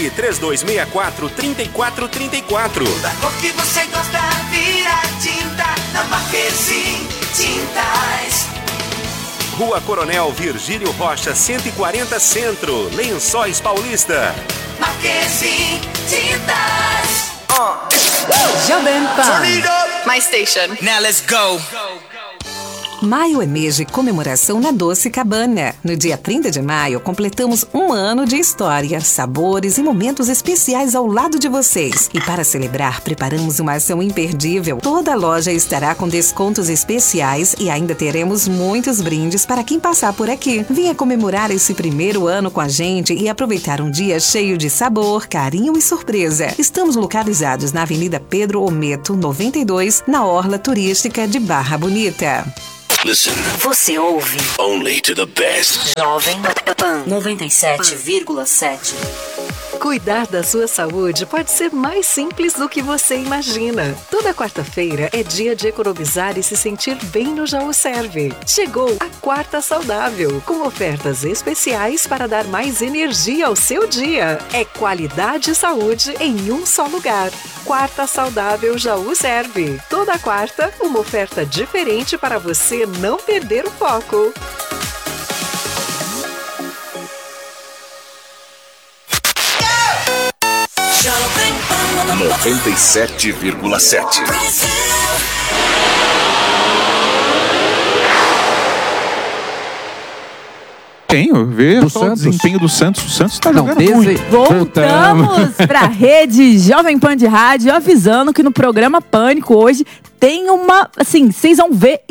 Ligue 3264-3434. Da cor que você gosta, vira tinta na Marquezine Tintas. Rua Coronel Virgílio Rocha, 140 Centro, Lençóis Paulista. Marquezine Tintas. Jovem Pan. My station. Now let's go. Maio é mês de comemoração na Doce Cabana. No dia 30 de maio, completamos um ano de história, sabores e momentos especiais ao lado de vocês. E para celebrar, preparamos uma ação imperdível. Toda a loja estará com descontos especiais e ainda teremos muitos brindes para quem passar por aqui. Venha comemorar esse primeiro ano com a gente e aproveitar um dia cheio de sabor, carinho e surpresa. Estamos localizados na Avenida Pedro Ometo, 92, na Orla Turística de Barra Bonita. Listen. Você ouve Only to the best. Jovem Pan 97,7. Cuidar da sua saúde pode ser mais simples do que você imagina. Toda quarta-feira é dia de economizar e se sentir bem no Jaú Serve. Chegou a Quarta Saudável, com ofertas especiais para dar mais energia ao seu dia. É qualidade e saúde em um só lugar. Quarta Saudável Jaú Serve. Toda quarta, uma oferta diferente para você não perder o foco. 97,7. Ver o desempenho do Santos. O Santos está jogando muito. Voltamos para a rede Jovem Pan de Rádio, avisando que no programa Pânico hoje tem uma, assim, vocês vão ver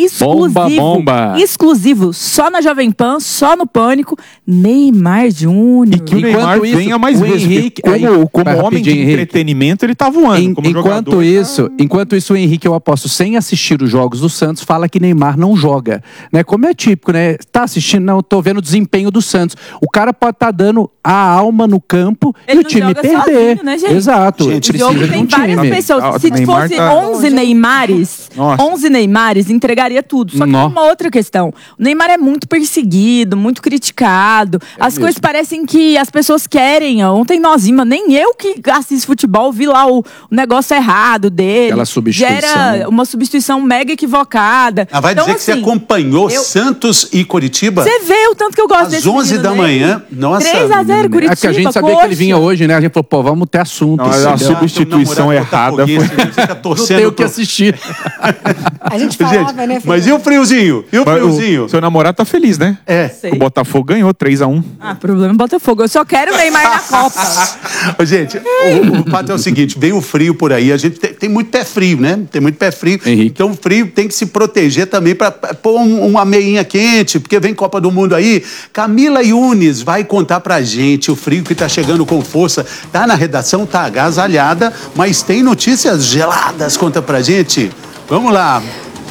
exclusivo, só na Jovem Pan, só no Pânico, Neymar Júnior. E que o Neymar venha mais vezes, Henrique, como homem de entretenimento, ele tá voando como jogador. Enquanto isso, o Henrique, eu aposto, sem assistir os jogos do Santos, fala que Neymar não joga, né? Como é típico, né? Tá assistindo? Não, tô vendo o desempenho do Santos. O cara pode estar dando a alma no campo e o time perder. Sozinho, né, gente? Exato. Gente, o jogo tem várias pessoas. Se fosse 11 Neymares, 11 Neymares, entregaria tudo. Só que tem uma outra questão. O Neymar é muito perseguido, muito criticado. As coisas parecem que as pessoas querem. Ontem nós vimos, nem eu que assisto futebol, vi lá o negócio errado dele. Aquela substituição. Gera uma substituição mega equivocada. Vai dizer que você acompanhou Santos e Coritiba? Você vê o tanto que eu gosto desse às 11 da manhã. Nossa. 3-0 Curitiba. É que a gente sabia que ele vinha hoje, né? A gente falou, pô, vamos ter assunto. Não, a substituição errada foi... Não tem o que assistir. A gente falava, né? Mas e o friozinho? O seu namorado tá feliz, né? Sei. O Botafogo ganhou 3-1. Problema Botafogo. Eu só quero o Neymar na Copa. Gente, o fato é o seguinte, vem o frio por aí, a gente tem muito pé frio, né? Tem muito pé frio. Henrique. Então o frio tem que se proteger também para pôr uma meinha quente, porque vem Copa do Mundo aí. Camila Yunes vai contar pra gente o frio que tá chegando com força. Tá na redação, tá agasalhada, mas tem notícias geladas. Conta pra gente. Vamos lá.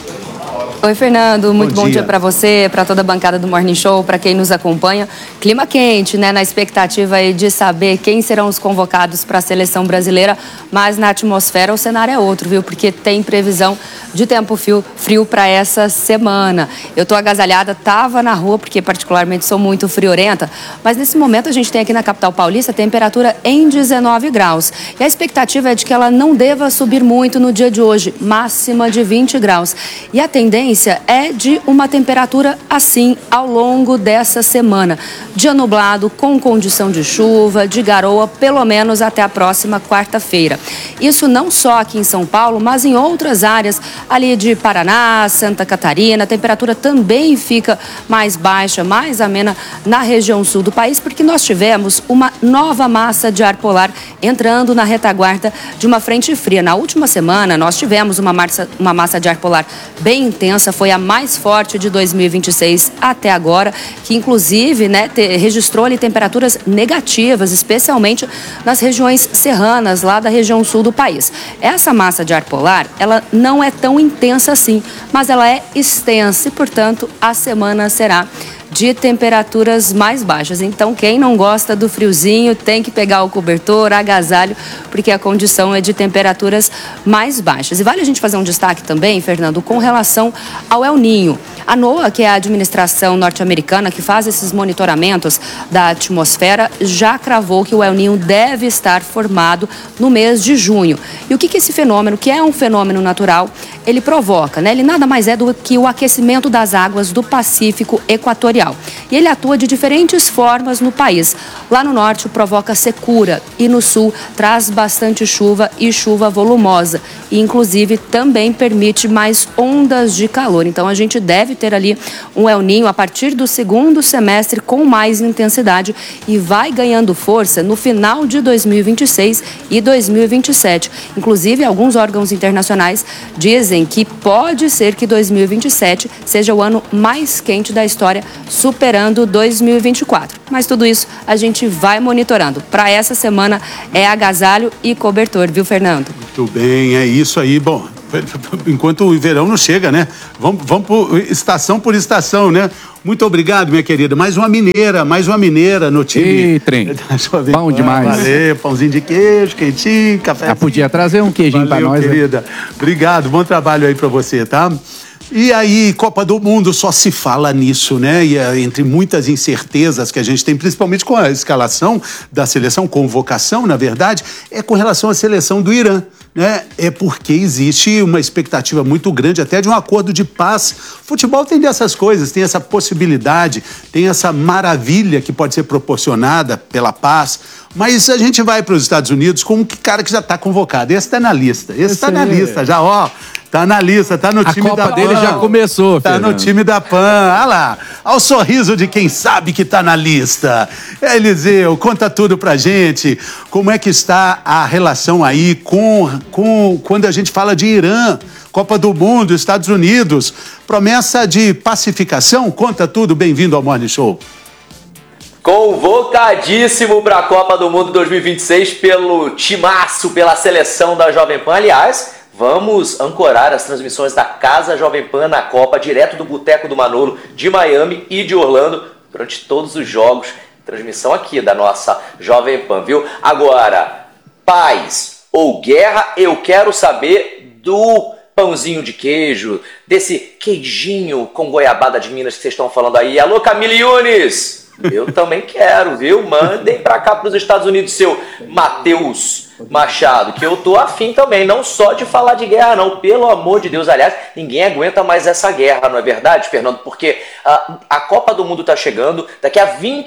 Oi, Fernando. Muito bom dia para você, para toda a bancada do Morning Show, para quem nos acompanha. Clima quente, né? Na expectativa aí de saber quem serão os convocados para a seleção brasileira, mas na atmosfera o cenário é outro, viu? Porque tem previsão de tempo frio para essa semana. Eu tô agasalhada, tava na rua, porque particularmente sou muito friorenta, mas nesse momento a gente tem aqui na capital paulista temperatura em 19 graus. E a expectativa é de que ela não deva subir muito no dia de hoje, máxima de 20 graus. E a tendência é de uma temperatura assim ao longo dessa semana. Dia nublado, com condição de chuva, de garoa, pelo menos até a próxima quarta-feira. Isso não só aqui em São Paulo, mas em outras áreas ali de Paraná, Santa Catarina. A temperatura também fica mais baixa, mais amena na região sul do país, porque nós tivemos uma nova massa de ar polar entrando na retaguarda de uma frente fria. Na última semana, nós tivemos uma massa de ar polar bem intensa, foi a mais forte de 2026 até agora, que inclusive, né, registrou ali temperaturas negativas, especialmente nas regiões serranas, lá da região sul do país. Essa massa de ar polar, ela não é tão intensa assim, mas ela é extensa e, portanto, a semana será de temperaturas mais baixas. Então, quem não gosta do friozinho tem que pegar o cobertor, agasalho, porque a condição é de temperaturas mais baixas. E vale a gente fazer um destaque também, Fernando, com relação ao El Niño. A NOAA, que é a administração norte-americana que faz esses monitoramentos da atmosfera, já cravou que o El Niño deve estar formado no mês de junho. E o que esse fenômeno, que é um fenômeno natural, ele provoca, né? Ele nada mais é do que o aquecimento das águas do Pacífico Equatorial. E ele atua de diferentes formas no país. Lá no norte provoca secura e no sul traz bastante chuva e chuva volumosa. E inclusive também permite mais ondas de calor. Então a gente deve ter ali um El Niño a partir do segundo semestre com mais intensidade e vai ganhando força no final de 2026 e 2027. Inclusive, alguns órgãos internacionais dizem que pode ser que 2027 seja o ano mais quente da história, superando 2024. Mas tudo isso a gente vai monitorando. Para essa semana é agasalho e cobertor, viu, Fernando? Muito bem, é isso aí. Bom, enquanto o verão não chega, né? Vamos por estação por estação, né? Muito obrigado, minha querida. Mais uma mineira no time. Ih, trem. Bom demais. Valeu, pãozinho de queijo, quentinho, café. Podia trazer um queijinho para nós. Querida. Obrigado, bom trabalho aí para você, tá? E aí, Copa do Mundo, só se fala nisso, né? E entre muitas incertezas que a gente tem, principalmente com a escalação da seleção, convocação, na verdade, é com relação à seleção do Irã, né? É porque existe uma expectativa muito grande até de um acordo de paz. Futebol tem dessas coisas, tem essa possibilidade, tem essa maravilha que pode ser proporcionada pela paz. Mas a gente vai para os Estados Unidos com um cara que já está convocado. Esse está na lista, na lista já, ó. Tá na lista, tá no time da PAN. A Copa dele já começou, Tá Fernando. no time da PAN. Olha lá, olha o sorriso de quem sabe que tá na lista. Eliseu, conta tudo pra gente. Como é que está a relação aí com quando a gente fala de Irã, Copa do Mundo, Estados Unidos, promessa de pacificação? Conta tudo, bem-vindo ao Morning Show. Convocadíssimo para a Copa do Mundo 2026 pelo timaço, pela seleção da Jovem Pan. Aliás, vamos ancorar as transmissões da Casa Jovem Pan na Copa, direto do Boteco do Manolo, de Miami e de Orlando, durante todos os jogos. Transmissão aqui da nossa Jovem Pan, viu? Agora, paz ou guerra, eu quero saber do pãozinho de queijo, desse queijinho com goiabada de Minas que vocês estão falando aí. Alô, Camila Yunes! Eu também quero, viu? Mandem pra cá pros Estados Unidos, seu Matheus Machado, que eu tô afim também, não só de falar de guerra não, pelo amor de Deus. Aliás, ninguém aguenta mais essa guerra, não é verdade, Fernando? Porque a Copa do Mundo tá chegando, daqui a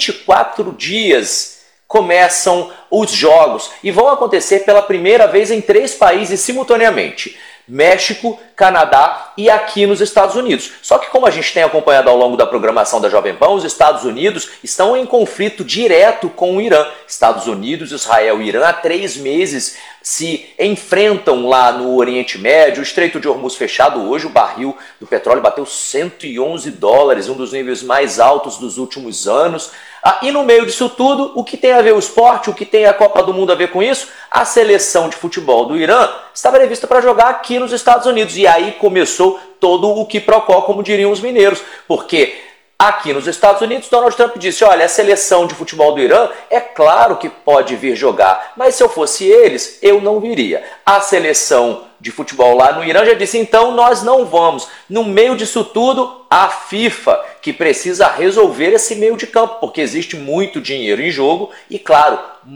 24 dias começam os jogos e vão acontecer pela primeira vez em 3 países simultaneamente. México, Canadá e aqui nos Estados Unidos. Só que como a gente tem acompanhado ao longo da programação da Jovem Pan, os Estados Unidos estão em conflito direto com o Irã. Estados Unidos, Israel e Irã há 3 meses se enfrentam lá no Oriente Médio, o Estreito de Hormuz fechado. Hoje o barril do petróleo bateu $111, um dos níveis mais altos dos últimos anos. E no meio disso tudo, o que tem a ver o esporte, o que tem a Copa do Mundo a ver com isso? A seleção de futebol do Irã está prevista para jogar aqui nos Estados Unidos. E aí começou todo o quiprocó, como diriam os mineiros, porque aqui nos Estados Unidos, Donald Trump disse, olha, a seleção de futebol do Irã é claro que pode vir jogar, mas se eu fosse eles, eu não viria. A seleção de futebol lá no Irã já disse, então nós não vamos. No meio disso tudo, a FIFA, que precisa resolver esse meio de campo, porque existe muito dinheiro em jogo e, claro,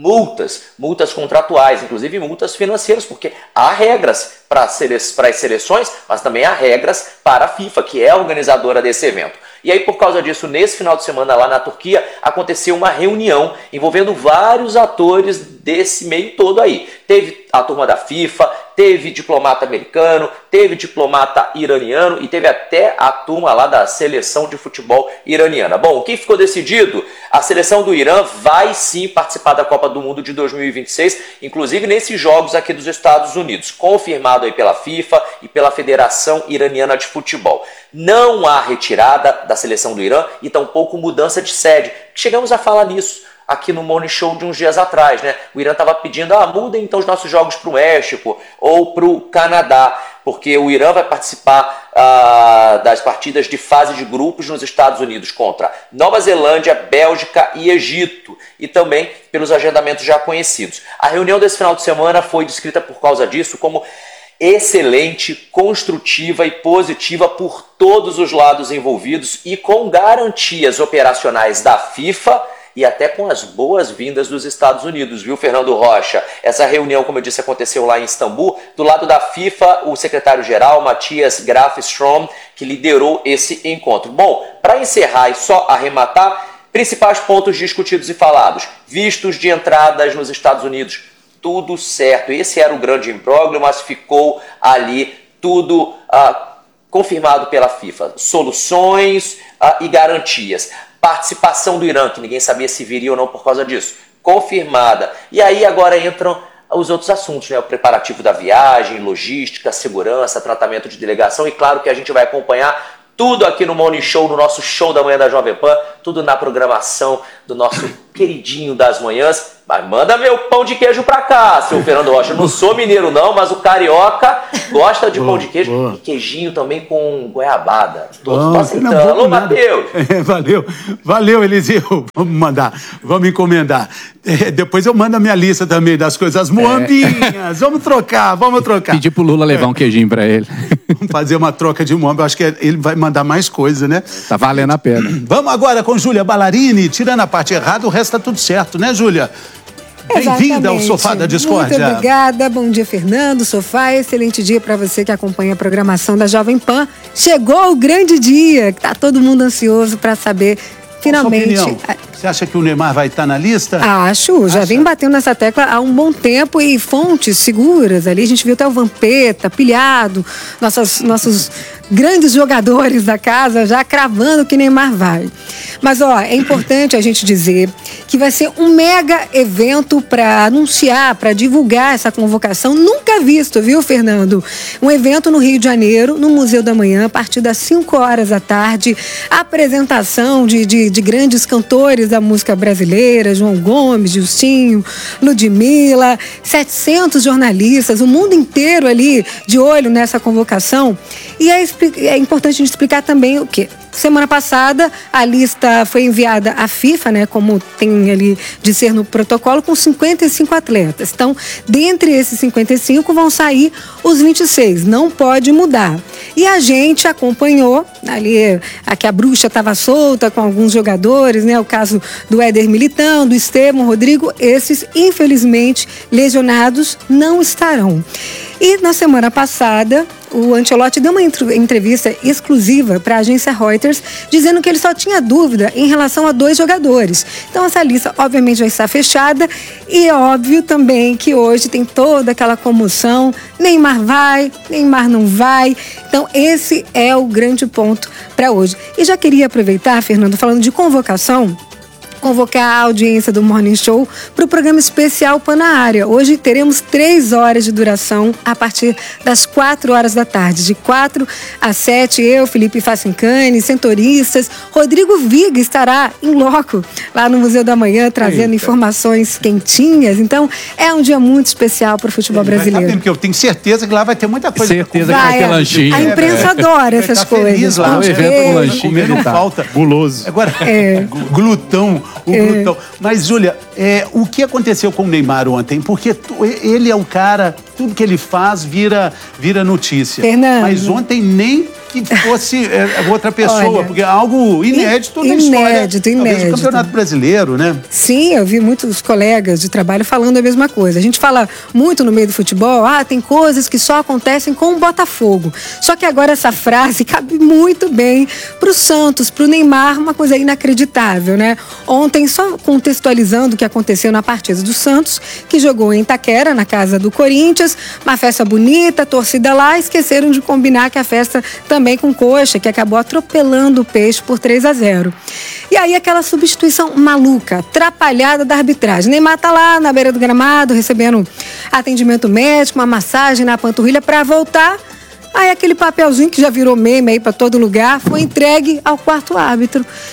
multas contratuais, inclusive multas financeiras, porque há regras para as seleções, mas também há regras para a FIFA, que é a organizadora desse evento. E aí, por causa disso, nesse final de semana lá na Turquia, aconteceu uma reunião envolvendo vários atores desse meio todo aí. Teve a turma da FIFA, teve diplomata americano, teve diplomata iraniano e teve até a turma lá da seleção de futebol iraniana. Bom, o que ficou decidido? A seleção do Irã vai sim participar da Copa do Mundo de 2026, inclusive nesses jogos aqui dos Estados Unidos, confirmado aí pela FIFA e pela Federação Iraniana de Futebol. Não há retirada da seleção do Irã e tampouco mudança de sede. Chegamos a falar nisso. aqui no Morning Show de uns dias atrás, né? O Irã estava pedindo, mudem então os nossos jogos para o México ou para o Canadá, porque o Irã vai participar das partidas de fase de grupos nos Estados Unidos contra Nova Zelândia, Bélgica e Egito, e também pelos agendamentos já conhecidos. A reunião desse final de semana foi descrita por causa disso como excelente, construtiva e positiva por todos os lados envolvidos e com garantias operacionais da FIFA e até com as boas-vindas dos Estados Unidos, viu, Fernando Rocha? Essa reunião, como eu disse, aconteceu lá em Istambul. Do lado da FIFA, o secretário-geral, Matthias Graf Strom, que liderou esse encontro. Bom, para encerrar e só arrematar, principais pontos discutidos e falados. Vistos de entradas nos Estados Unidos, tudo certo. Esse era o grande imbróglio, mas ficou ali tudo confirmado pela FIFA. Soluções e garantias. Participação do Irã, que ninguém sabia se viria ou não por causa disso, confirmada. E aí agora entram os outros assuntos, né? O preparativo da viagem, logística, segurança, tratamento de delegação, e claro que a gente vai acompanhar tudo aqui no Morning Show, no nosso show da manhã da Jovem Pan, tudo na programação do nosso queridinho das manhãs. Mas manda meu pão de queijo pra cá, seu Fernando Rocha. Eu não sou mineiro não, mas o carioca gosta de pão de queijo e queijinho também com goiabada. Tô aceitando. Alô, Matheus. Valeu, Eliseu. Vamos encomendar. Depois eu mando a minha lista também das coisas, as moambinhas. Vamos trocar. Pedir pro Lula levar um queijinho pra ele. Vamos fazer uma troca de moamba, acho que ele vai mandar mais coisa, né? Tá valendo a pena. Vamos agora com Júlia Ballarini, tirando a parte errada, o resto tá tudo certo, né, Júlia? Bem-vinda ao Sofá da Discórdia. Muito obrigada, bom dia, Fernando, Sofá, excelente dia para você que acompanha a programação da Jovem Pan. Chegou o grande dia, tá todo mundo ansioso para saber, finalmente... Você acha que o Neymar vai estar na lista? Acho, já vem batendo nessa tecla há um bom tempo e fontes seguras ali, a gente viu até o Vampeta, Pilhado, nossos grandes jogadores da casa já cravando que Neymar vai. Mas, é importante a gente dizer que vai ser um mega evento para anunciar, para divulgar essa convocação nunca visto, viu, Fernando? Um evento no Rio de Janeiro, no Museu da Manhã, a partir das 5 horas da tarde, apresentação de grandes cantores da música brasileira, João Gomes, Gilcinho, Ludmilla, 700 jornalistas, o mundo inteiro ali de olho nessa convocação. E é importante a gente explicar também o quê? Semana passada, a lista foi enviada à FIFA, né, como tem ali de ser no protocolo, com 55 atletas. Então, dentre esses 55, vão sair os 26. Não pode mudar. E a gente acompanhou ali, que a bruxa estava solta com alguns jogadores, né? O caso do Éder Militão, do Estevão, Rodrigo. Esses, infelizmente, lesionados não estarão. E na semana passada, o Ancelotti deu uma entrevista exclusiva para a agência Reuters, dizendo que ele só tinha dúvida em relação a 2 jogadores. Então essa lista obviamente vai estar fechada e é óbvio também que hoje tem toda aquela comoção, Neymar vai, Neymar não vai. Então esse é o grande ponto para hoje. E já queria aproveitar, Fernando, falando de convocação, convocar a audiência do Morning Show para o programa especial Pan na Área. Hoje teremos 3 horas de duração a partir das 4 horas da tarde. De 4 às 7, eu, Felipe Facincani, sentoristas, Rodrigo Viga estará em loco lá no Museu da Manhã, trazendo informações quentinhas. Então, é um dia muito especial para o futebol brasileiro. Porque eu tenho certeza que lá vai ter muita coisa. Certeza que vai ter lanchinho. A imprensa adora essas coisas. Lá, o evento com lanchinho não falta. Guloso. Agora, glutão. Glutão. Mas, Júlia, o que aconteceu com o Neymar ontem? Porque ele é o cara, tudo que ele faz vira notícia. Fernando. Mas ontem nem que fosse outra pessoa, Olha, porque é algo inédito na história. Talvez do Campeonato Brasileiro, né? Sim, eu vi muitos colegas de trabalho falando a mesma coisa. A gente fala muito no meio do futebol, tem coisas que só acontecem com o Botafogo. Só que agora essa frase cabe muito bem pro Santos, pro Neymar, uma coisa inacreditável, né? Ontem, só contextualizando o que aconteceu na partida do Santos, que jogou em Itaquera, na casa do Corinthians, uma festa bonita, torcida lá, esqueceram de combinar que a festa também com Coxa, que acabou atropelando o Peixe por 3-0. E aí aquela substituição maluca, atrapalhada da arbitragem. Neymar tá lá na beira do gramado, recebendo atendimento médico, uma massagem na panturrilha para voltar. Aí aquele papelzinho que já virou meme aí para todo lugar, foi entregue ao quarto árbitro.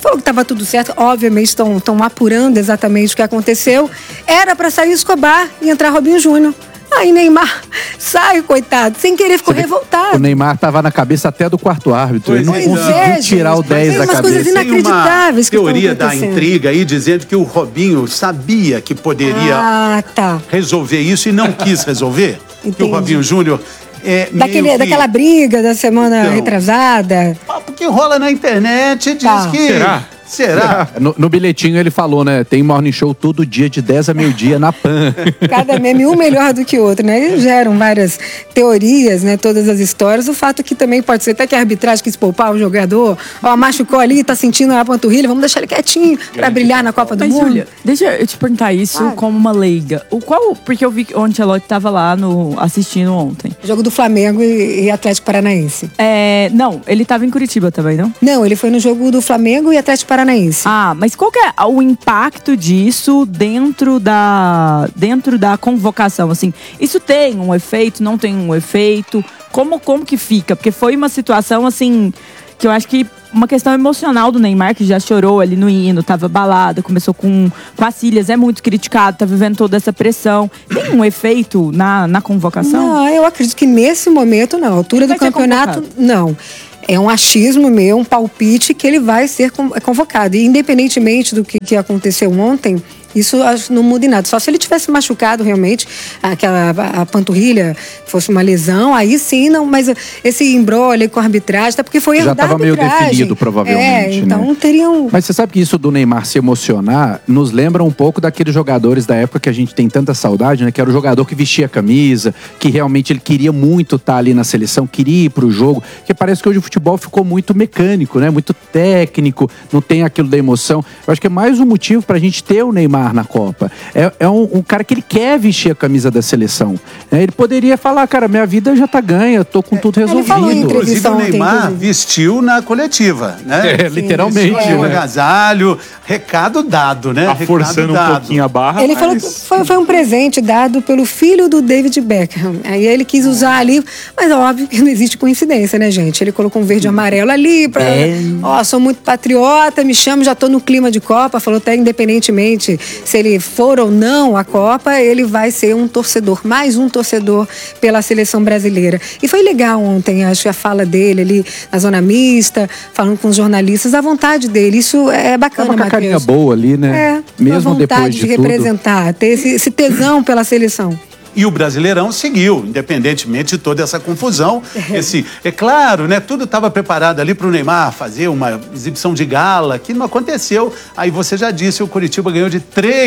falou que estava tudo certo. Obviamente estão apurando exatamente o que aconteceu. Era para sair Escobar e entrar Robinho Júnior. Aí Neymar sai, coitado, sem querer ficou revoltado. O Neymar estava na cabeça até do quarto árbitro. Ele não conseguiu tirar o 10 da cabeça. Coisas inacreditáveis que teoria da intriga aí, dizendo que o Robinho sabia que poderia resolver isso e não quis resolver. Que o Robinho Júnior... Daquela briga da semana retrasada. Porque rola na internet, diz que... Será? No bilhetinho ele falou, né? Tem morning show todo dia de 10 a meio-dia na PAN. Cada meme um melhor do que o outro, né? Eles geram várias teorias, né? Todas as histórias. O fato que também pode ser até que a arbitragem quis poupar o jogador. Ó, machucou ali, tá sentindo a panturrilha, vamos deixar ele quietinho pra brilhar na Copa do Mundo. Júlia, deixa eu te perguntar isso como uma leiga. Porque eu vi que o Ancelotti tava lá assistindo ontem. Jogo do Flamengo e Atlético Paranaense. Não, ele tava em Curitiba também, não? Não, ele foi no jogo do Flamengo e Atlético Paranaense. Mas qual que é o impacto disso dentro da convocação? Assim, isso tem um efeito, não tem um efeito? Como que fica? Porque foi uma situação, assim, que eu acho que uma questão emocional do Neymar, que já chorou ali no hino, tava abalado, começou com as filhas, é muito criticado, tá vivendo toda essa pressão. Tem um efeito na convocação? Não, eu acredito que nesse momento não. A altura do campeonato, não. É um achismo meu, um palpite que ele vai ser convocado. E independentemente do que aconteceu ontem, isso não muda em nada. Só se ele tivesse machucado realmente, a panturrilha fosse uma lesão, aí sim, não. Mas esse imbróglio com a arbitragem, até porque foi erro da arbitragem. Já estava meio definido, provavelmente. Então teriam... Mas você sabe que isso do Neymar se emocionar nos lembra um pouco daqueles jogadores da época que a gente tem tanta saudade, né? Que era o jogador que vestia a camisa, que realmente ele queria muito estar ali na seleção, queria ir pro jogo. Porque parece que hoje o futebol ficou muito mecânico, né? Muito técnico, não tem aquilo da emoção. Eu acho que é mais um motivo pra gente ter o Neymar na Copa. É um cara que ele quer vestir a camisa da seleção. Ele poderia falar, cara, minha vida já tá ganha, tô com tudo resolvido. Inclusive o Neymar vestiu na coletiva, né? Literalmente. Vestiu um agasalho, recado dado, né? Tá forçando um pouquinho a barra. Ele falou que foi um presente dado pelo filho do David Beckham. Aí ele quis usar ali, mas óbvio que não existe coincidência, né, gente? Ele colocou um verde e amarelo ali pra... sou muito patriota, me chamo, já tô no clima de Copa. Falou até independentemente se ele for ou não à Copa, ele vai ser um torcedor, mais um torcedor pela seleção brasileira. E foi legal ontem, acho que a fala dele ali na zona mista, falando com os jornalistas, a vontade dele. Isso é bacana, Matheus. Uma carinha boa ali, né? Mesmo depois de representar, ter esse tesão pela seleção. E o Brasileirão seguiu, independentemente de toda essa confusão. É claro, né? Tudo estava preparado ali para o Neymar fazer uma exibição de gala, que não aconteceu. Aí você já disse, o Curitiba ganhou de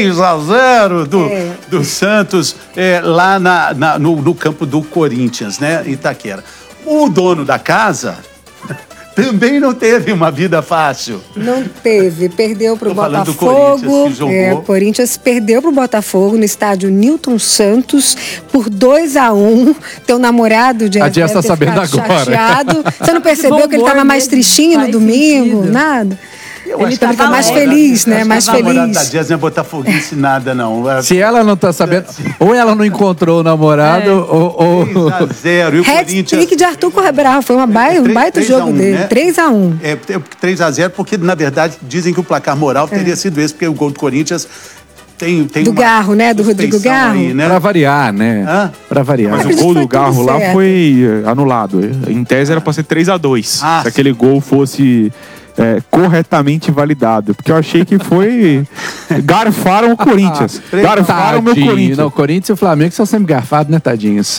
3-0 do Santos lá no campo do Corinthians, né? Itaquera. O dono da casa também não teve uma vida fácil. Não teve. Perdeu para o Botafogo. O Corinthians perdeu para o Botafogo no estádio Newton Santos por 2-1. Teu namorado de Dias está sabendo agora. Chateado. Você não percebeu que ele estava mais tristinho no domingo? Nada. Ele estava mais feliz, né? Mais feliz. A namorada da Dias não é botafoguense nada, não. Se ela não tá sabendo, ou ela não encontrou o namorado, ou... 3-0. E o Corinthians... Hat-trick de Arthur Cabral. Foi um baita jogo dele. Né? 3-1. 3-0, porque, na verdade, dizem que o placar moral teria sido esse, porque o gol do Corinthians... Tem do Garro, né? Do Rodrigo Garro. Aí, né? Pra variar, né? Pra variar. Mas o gol do Garro lá foi anulado. Em tese era pra ser 3-2. Se aquele gol fosse corretamente validado. Porque eu achei que foi... Garfaram o Corinthians. Garfaram o meu Corinthians. Não, o Corinthians e o Flamengo são sempre garfados, né, tadinhos?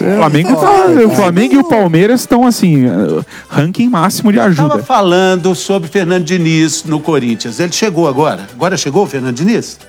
O Flamengo e o Palmeiras estão, assim, ranking máximo de ajuda. Estava falando sobre Fernando Diniz no Corinthians. Ele chegou agora? Agora chegou o Fernando Diniz?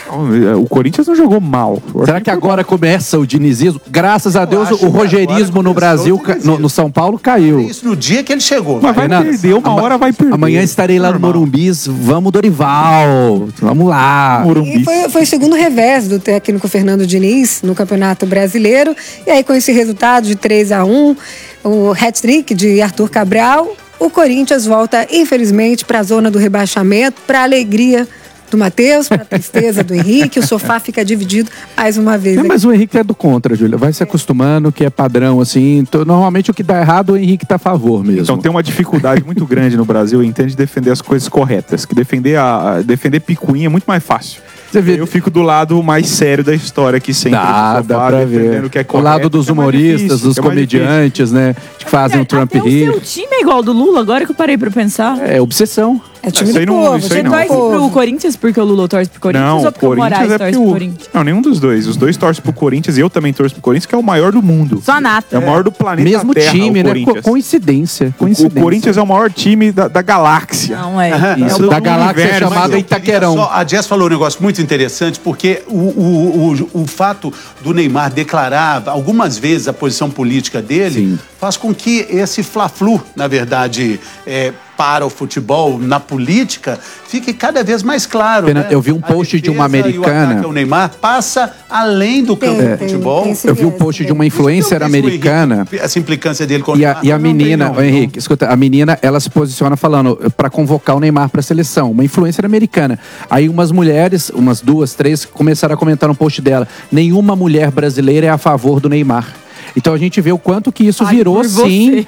O Corinthians não jogou mal. Será que agora começa o dinizismo? Graças a Deus, o rogeirismo no Brasil, no São Paulo, caiu. Isso no dia que ele chegou. Mas vai perder, uma hora vai perder. Amanhã estarei lá no Morumbis. Vamos, Dorival. Vamos lá. E foi o segundo revés do técnico Fernando Diniz no Campeonato Brasileiro. E aí, com esse resultado de 3-1, o hat-trick de Arthur Cabral, o Corinthians volta, infelizmente, para a zona do rebaixamento, para a alegria do Matheus, para a tristeza do Henrique. O sofá fica dividido mais uma vez. Mas o Henrique é do contra, Júlia. Vai se acostumando, que é padrão, assim. Normalmente o que dá errado, o Henrique tá a favor mesmo. Então tem uma dificuldade muito grande no Brasil, entende, defender as coisas corretas. Que defender picuinha é muito mais fácil. Eu fico do lado mais sério da história aqui sempre. Dá pra ver. Que é o lado dos humoristas, dos comediantes, né? Que fazem o Trump rir. O seu time é igual ao do Lula, agora que eu parei pra pensar. É obsessão. É time do povo. Você torce pro Corinthians porque o Lula torce pro Corinthians? Não, ou porque o Moraes torce pro Corinthians? Não, nenhum dos dois. Os dois torcem pro Corinthians e eu também torço pro Corinthians, que é o maior do mundo. Só nata. É o maior do planeta Mesmo Terra, time, né? Coincidência. O Corinthians é o maior time da galáxia. Não, é. Isso, da galáxia chamada Itaquerão. A Jess falou um negócio muito interessante, porque o fato do Neymar declarar algumas vezes a posição política dele faz com que esse fla-flu, na verdade, para o futebol, na política, fique cada vez mais claro. Né? Eu vi um post de uma americana. O Neymar passa além do campo de futebol. Eu vi um post de uma influencer americana. Essa implicância dele com o Neymar. E a menina, Henrique, escuta, a menina, ela se posiciona falando para convocar o Neymar para a seleção. Uma influencer americana. Aí umas mulheres, umas 2, 3, começaram a comentar no post dela: nenhuma mulher brasileira é a favor do Neymar. Então a gente vê o quanto que isso virou sim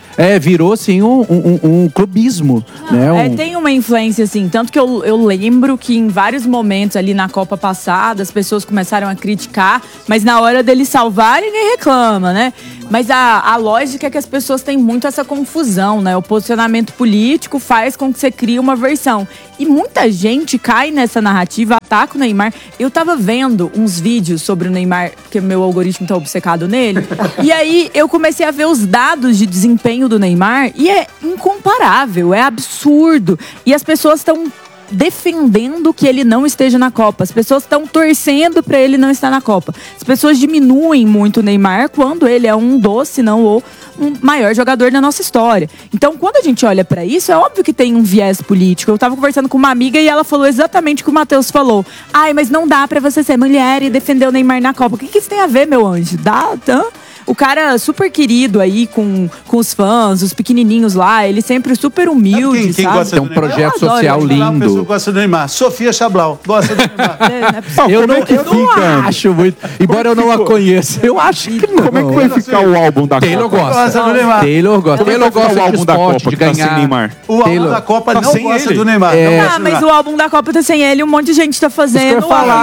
um clubismo. Né? Tem uma influência assim, tanto que eu lembro que em vários momentos ali na Copa passada as pessoas começaram a criticar, mas na hora dele salvar ninguém reclama, né? Mas a lógica é que as pessoas têm muito essa confusão, né? O posicionamento político faz com que você crie uma versão. E muita gente cai nessa narrativa, ataca o Neymar. Eu tava vendo uns vídeos sobre o Neymar, porque meu algoritmo tá obcecado nele. E aí eu comecei a ver os dados de desempenho do Neymar e é incomparável, é absurdo. E as pessoas estão defendendo que ele não esteja na Copa. As pessoas estão torcendo para ele não estar na Copa. As pessoas diminuem muito o Neymar quando ele é um dos, se não o maior jogador da nossa história. Então, quando a gente olha para isso, é óbvio que tem um viés político. Eu tava conversando com uma amiga e ela falou exatamente o que o Matheus falou. Ai, mas não dá para você ser mulher e defender o Neymar na Copa. O que isso tem a ver, meu anjo? Dá? O cara super querido aí com os fãs, os pequenininhos lá, ele sempre super humilde, quem sabe? gosta Tem um projeto social lindo. Uma pessoa gosta do Neymar. Sofia Chablau gosta do Neymar. Eu não acho muito. Embora eu não a conheça, eu acho que não. Como é que vai ficar o álbum da Copa? Taylor gosta. Taylor gosta. Taylor gosta do álbum da Copa de ganhar. O álbum da Copa não gosta do Neymar. Mas o álbum da Copa tá sem ele, um monte de gente tá fazendo.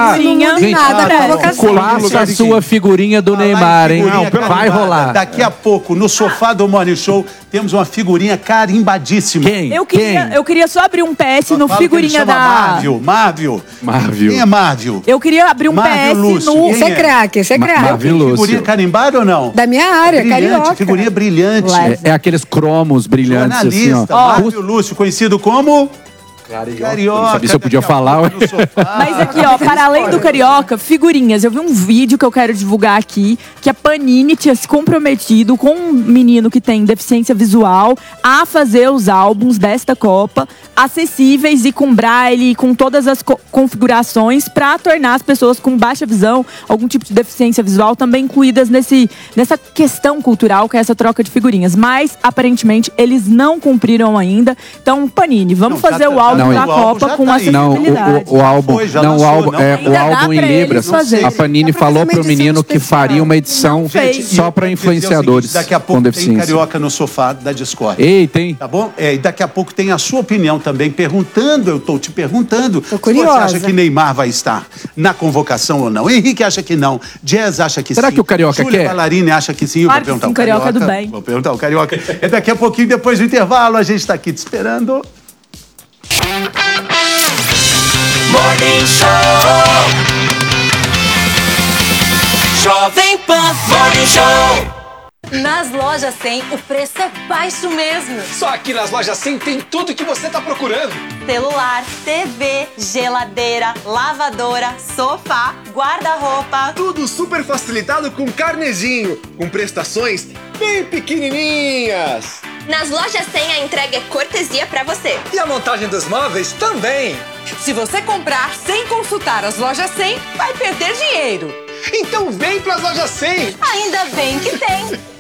Faça a sua figurinha do Neymar, hein? Vai rolar. Daqui a pouco, no sofá do Morning Show, temos uma figurinha carimbadíssima. Quem? Eu queria só abrir um PS no figurinha da... Marvel. Quem é Marvel? Eu queria abrir um PS no... Esse é craque, esse é craque. Figurinha carimbada ou não? Da minha área, carioca. Figurinha brilhante. É aqueles cromos brilhantes assim, ó. Marvel Lúcio, conhecido como... Carioca. Não sabia se eu podia falar. Mas aqui, ó, para além do Carioca, figurinhas. Eu vi um vídeo que eu quero divulgar aqui, que a Panini tinha se comprometido com um menino que tem deficiência visual a fazer os álbuns desta Copa acessíveis e com braille, com todas as configurações para tornar as pessoas com baixa visão, algum tipo de deficiência visual, também incluídas nessa questão cultural, que é essa troca de figurinhas. Mas, aparentemente, eles não cumpriram ainda. Então, Panini, vamos fazer o álbum da Copa com acessibilidade. O álbum em Libras. A Panini falou pro menino que faria uma edição só para influenciadores com deficiência. Tem Carioca no sofá da Discord. Ei, tem. Tá bom? E daqui a pouco tem a sua opinião também, eu tô te perguntando se você acha que Neymar vai estar na convocação ou não. Henrique acha que não. Jazz acha que sim. Será que o Carioca Júlia quer? Ballarini acha que sim. Claro que sim, Carioca do bem. Vou perguntar o Carioca. É daqui a pouquinho, depois do intervalo, a gente tá aqui te esperando. Morning Show. Jovem Pan Morning Show. Nas lojas 100, o preço é baixo mesmo. Só aqui nas lojas 100 tem tudo que você tá procurando. Celular, TV, geladeira, lavadora, sofá, guarda-roupa. Tudo super facilitado com carnezinho, com prestações bem pequenininhas. Nas lojas 100 a entrega é cortesia pra você. E a montagem dos móveis também. Se você comprar sem consultar as lojas 100, vai perder dinheiro. Então vem pras lojas 100. Ainda bem que tem.